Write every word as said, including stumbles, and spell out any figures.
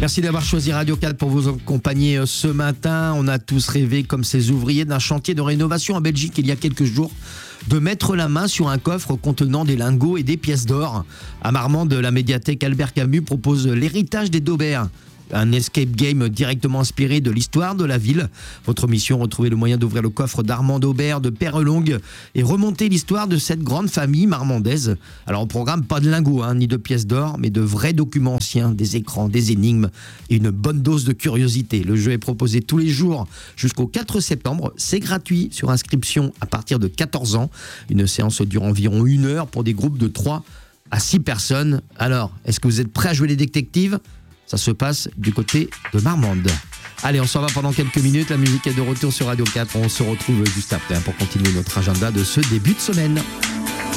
Merci d'avoir choisi Radio quatre pour vous accompagner ce matin. On a tous rêvé, comme ces ouvriers d'un chantier de rénovation en Belgique il y a quelques jours, de mettre la main sur un coffre contenant des lingots et des pièces d'or. À Marmande, la médiathèque Albert Camus propose l'héritage des Daubert, un escape game directement inspiré de l'histoire de la ville. Votre mission, retrouver le moyen d'ouvrir le coffre d'Armand Daubert de Perrelongue et remonter l'histoire de cette grande famille marmandaise. Alors au programme, pas de lingots, hein, ni de pièces d'or, mais de vrais documents anciens, des écrans, des énigmes et une bonne dose de curiosité. Le jeu est proposé tous les jours jusqu'au quatre septembre. C'est gratuit sur inscription à partir de quatorze ans. Une séance dure environ une heure pour des groupes de trois à six personnes. Alors, est-ce que vous êtes prêts à jouer les détectives ? Ça se passe du côté de Marmande. Allez, on s'en va pendant quelques minutes. La musique est de retour sur Radio quatre. On se retrouve juste après pour continuer notre agenda de ce début de semaine.